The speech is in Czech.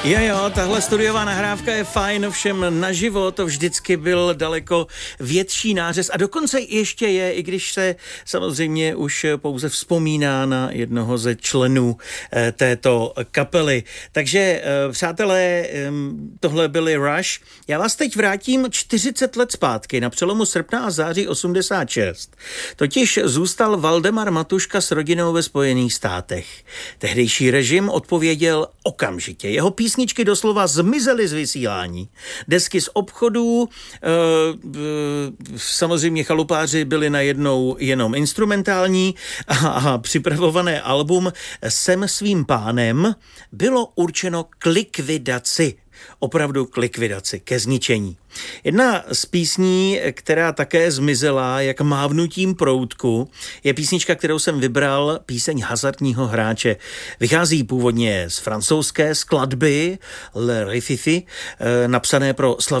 Jo, tahle studiová nahrávka je fajn, ovšem naživo to vždycky byl daleko větší nářez a dokonce ještě je, i když se samozřejmě už pouze vzpomíná na jednoho ze členů této kapely. Takže přátelé, tohle byli Rush. Já vás teď vrátím 40 let zpátky na přelomu srpna a září 86. Totiž zůstal Valdemar Matuška s rodinou ve Spojených státech. Tehdejší režim odpověděl okamžitě. Jeho písničky doslova zmizely z vysílání. Desky z obchodů, samozřejmě chalupáři byli najednou jenom instrumentální a připravované album Jsem svým pánem bylo určeno k likvidaci. Opravdu k likvidaci, ke zničení. Jedna z písní, která také zmizela jak mávnutím proutku, je písnička, kterou jsem vybral, píseň Hazardního hráče. Vychází původně z francouzské skladby Le Rififi, napsané pro